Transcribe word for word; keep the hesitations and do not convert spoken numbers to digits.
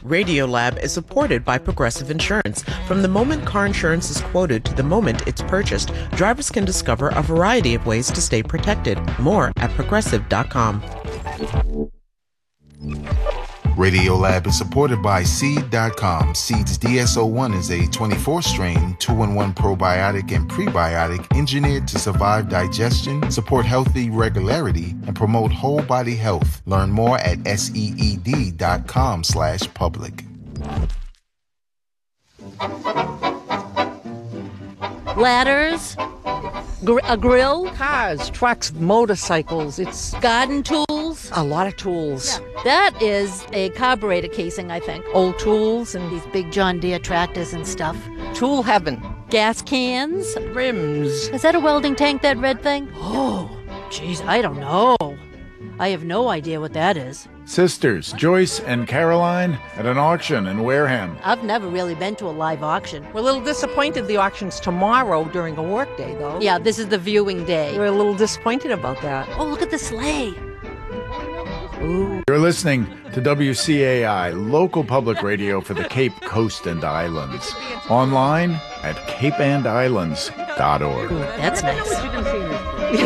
Radiolab is supported by Progressive Insurance. From the moment car insurance is quoted to the moment it's purchased, drivers can discover a variety of ways to stay protected. More at progressive dot com. Radiolab is supported by Seed dot com. Seed's D S O one is a twenty-four strain, two in one probiotic and prebiotic engineered to survive digestion, support healthy regularity, and promote whole body health. Learn more at seed dot com slash public. Ladders, gr- a grill, cars, trucks, motorcycles. It's garden tools. A lot of tools. Yeah. That is a carburetor casing, I think. Old tools and These big John Deere tractors and stuff. tool heaven. Gas cans. Rims. Is that a welding tank, that red thing? Oh, jeez, I don't know. I have no idea what that is. Sisters Joyce and Caroline at an auction in Wareham. I've never really been to a live auction. We're a little disappointed the auction's tomorrow during a work day, though. Yeah, this is the viewing day. We're a little disappointed about that. Oh, look at the sleigh. Ooh. You're listening to W C A I, local public radio for the Cape Coast and Islands. Online at cape and islands dot org. Ooh, that's nice.